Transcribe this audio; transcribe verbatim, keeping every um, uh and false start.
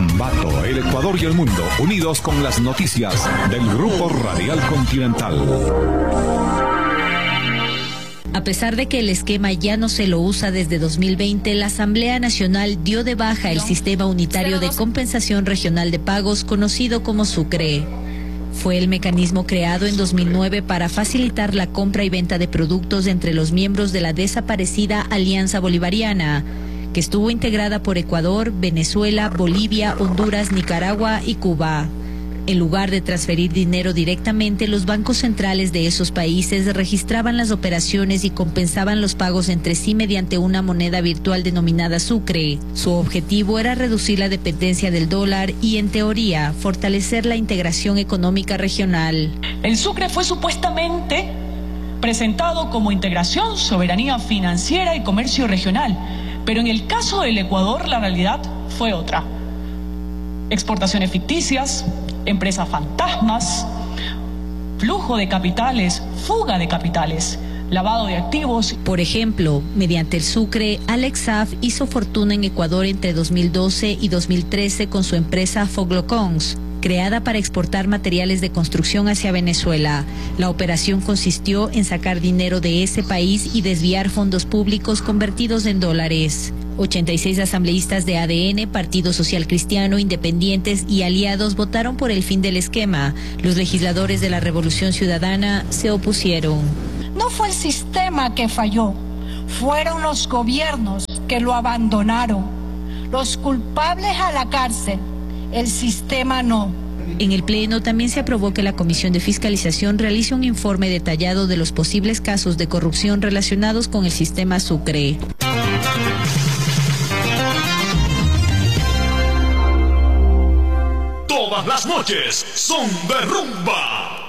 Ambato, el Ecuador y el mundo, unidos con las noticias del Grupo Radial Continental. A pesar de que el esquema ya no se lo usa desde dos mil veinte, la Asamblea Nacional dio de baja el Sistema Unitario de Compensación Regional de Pagos, conocido como SUCRE. Fue el mecanismo creado en dos mil nueve para facilitar la compra y venta de productos entre los miembros de la desaparecida Alianza Bolivariana, que estuvo integrada por Ecuador, Venezuela, Bolivia, Honduras, Nicaragua y Cuba. En lugar de transferir dinero directamente, los bancos centrales de esos países registraban las operaciones y compensaban los pagos entre sí mediante una moneda virtual denominada SUCRE. Su objetivo era reducir la dependencia del dólar y, en teoría, fortalecer la integración económica regional. El SUCRE fue supuestamente presentado como integración, soberanía financiera y comercio regional, pero en el caso del Ecuador la realidad fue otra. Exportaciones ficticias, empresas fantasmas, flujo de capitales, fuga de capitales, lavado de activos. Por ejemplo, mediante el SUCRE, Alex Saab hizo fortuna en Ecuador entre dos mil doce y dos mil trece con su empresa Foglocons, creada para exportar materiales de construcción hacia Venezuela. La operación consistió en sacar dinero de ese país y desviar fondos públicos convertidos en dólares. ochenta y seis asambleístas de A D N, Partido Social Cristiano, Independientes y aliados votaron por el fin del esquema. Los legisladores de la Revolución Ciudadana se opusieron. No fue el sistema que falló, fueron los gobiernos que lo abandonaron. Los culpables a la cárcel, el sistema no. En el Pleno también se aprobó que la Comisión de Fiscalización realice un informe detallado de los posibles casos de corrupción relacionados con el sistema SUCRE. Todas las noches son de rumba.